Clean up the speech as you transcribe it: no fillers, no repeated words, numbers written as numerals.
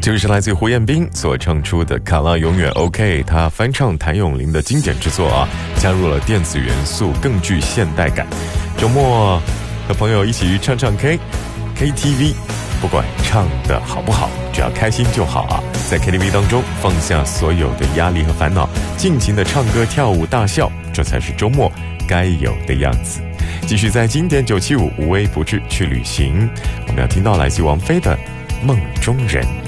这个是来自胡彦斌所唱出的《卡拉永远 OK》，他翻唱谭咏麟的经典之作啊，加入了电子元素，更具现代感。周末和朋友一起唱唱 KTV， 不管唱的好不好，只要开心就好啊！在 KTV 当中放下所有的压力和烦恼，尽情的唱歌跳舞大笑，这才是周末该有的样子。继续在经典975无微不至去旅行，我们要听到来自王菲的《梦中人》。